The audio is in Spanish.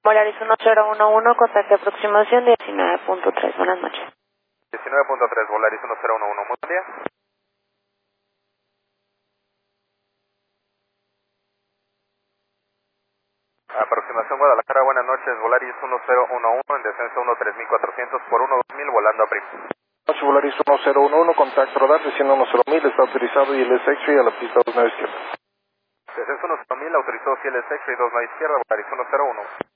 Volaris 1011, contacto de aproximación 19.3. Buenas noches. 19.3, Volaris 1011, muy buen día. Aproximación Guadalajara, buenas noches, Volaris 1011 en descenso 13400 por 12000 volando a Prim. Volaris 1011, contacto radar, diciendo 10000, está autorizado y el X-Ray a la pista 29 izquierda. Descenso 10000, autorizado CLS X-Ray 29 izquierda, Volaris 101.